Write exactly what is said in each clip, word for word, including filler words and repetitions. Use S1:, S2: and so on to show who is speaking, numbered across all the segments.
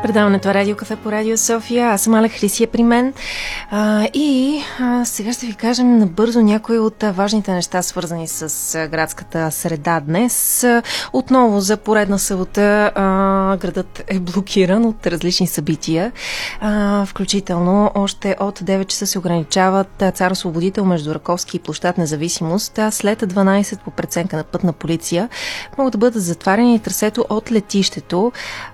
S1: Предаването Радио Кафе по Радио София. Аз съм Аля Хрисия при мен. А, и а, сега ще ви кажем набързо някои от а, важните неща, свързани с а, градската среда днес. А, отново за поредна събота а, градът е блокиран от различни събития. А, включително още от девет часа се ограничават Цар-Освободител между Раковски и площад Независимост. А след дванайсет по преценка на Пътна полиция могат да бъдат затварени трасето от летището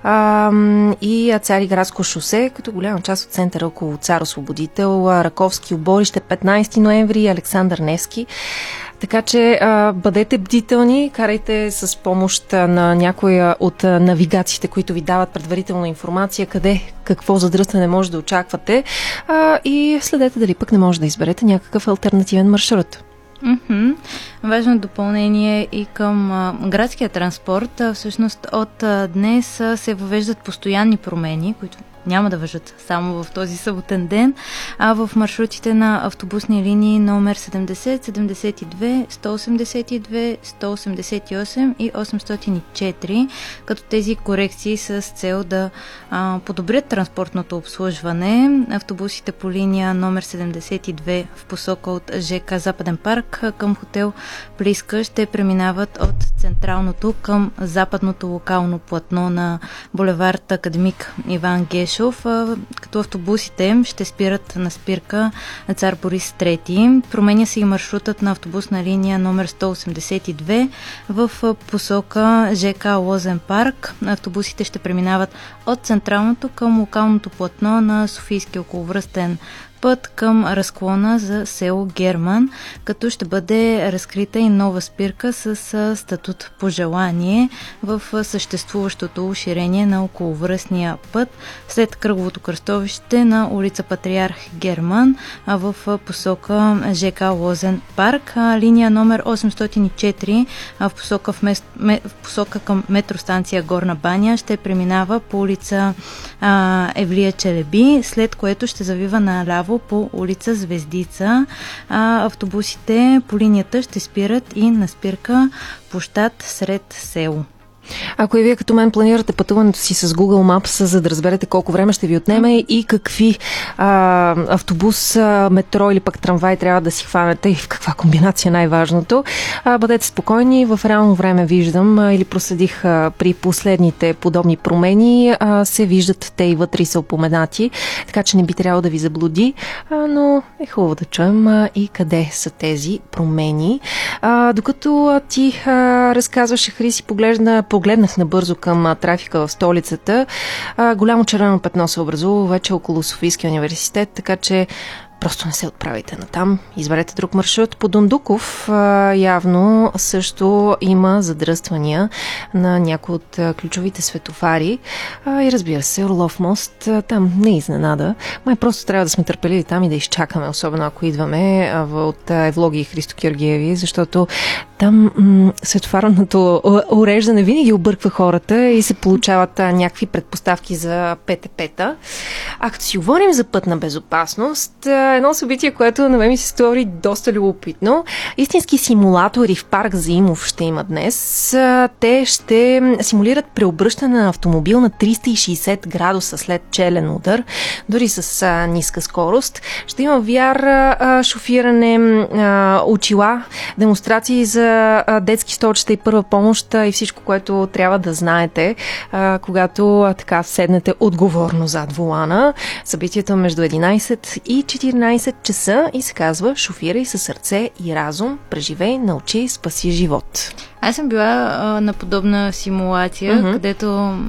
S1: а, и Цариградско шосе, като голяма част от центъра около Цар-Освободител, Раковски, Оборище, петнайсети ноември, Александър Невски. Така че а, бъдете бдителни, карайте с помощ на някоя от навигациите, които ви дават предварителна информация, къде, какво задръстване може да очаквате, а, и следете дали пък не може да изберете някакъв алтернативен маршрут.
S2: Mm-hmm. Важно допълнение и към а, градския транспорт. А, всъщност от а, днес а, се въвеждат постоянни промени, които няма да важат само в този съботен ден, а в маршрутите на автобусни линии номер седемдесет, седемдесет и две, сто осемдесет и две, сто осемдесет и осем и осемстотин и четири, като тези корекции с цел да а, подобрят транспортното обслужване. Автобусите по линия номер седемдесет и две в посока от ЖК Западен парк към хотел Плиска ще преминават от централното към западното локално платно на булевард Академик Иван Гешов, като автобусите ще спират на спирка на Цар Борис трети. Променя се и маршрутът на автобусна линия номер сто осемдесет и две в посока ЖК Лозен парк. Автобусите ще преминават от централното към локалното платно на Софийския околовръстен път към разклона за село Герман, като ще бъде разкрита и нова спирка с статут по желание в съществуващото уширение на околовръстния път след кръговото кръстовище на улица Патриарх Герман в посока ЖК Лозен парк. Линия номер осемстотин и четири в посока, в мест, в посока към метростанция Горна баня ще преминава по улица а, Евлия Челеби, след което ще завива наляво по улица Звездица. А, автобусите по линията ще спират и на спирка площад Сред село.
S1: Ако и вие като мен планирате пътуването си с Google Maps, за да разберете колко време ще ви отнеме и какви а, автобус, а, метро или пък трамвай трябва да си хванете и в каква комбинация най-важното, а, бъдете спокойни. В реално време виждам а, или проследих а, при последните подобни промени, а, се виждат те и вътре са упоменати, така че не би трябвало да ви заблуди, а, но е хубаво да чуем а, и къде са тези промени. А, докато а, ти а, разказваше, Хриси, погледна Погледнах набързо към а, трафика в столицата. А, голямо червено петно се образува вече около Софийския университет, така че просто не се отправите натам. Изберете друг маршрут. По Дондуков а, явно също има задръствания на някои от а, ключовите светофари. А, и разбира се, Орлов мост, а, там не изненада. Май просто трябва да сме търпеливи там и да изчакаме, особено ако идваме а, от а, Евлоги и Христо Георгиеви, защото там м- светофарното уреждане винаги обърква хората и се получават а, някакви предпоставки за ПТП-та. А като си говорим за пътна безопасност, едно събитие, което на мен ми се стори доста любопитно. Истински симулатори в парк Заимов ще има днес. Те ще симулират преобръщане на автомобил на триста и шейсет градуса след челен удар, дори с а, ниска скорост. Ще има ви ар а, шофиране, а, очила, демонстрации за а, детски столчета и първа помощ а, и всичко, което трябва да знаете, а, когато а, така седнете отговорно зад волана. Събитието между единайсет и четиринайсет часа и се казва "Шофирай със сърце и разум, преживей, научи, спаси живот".
S2: Аз съм била а, на подобна симулация, mm-hmm. където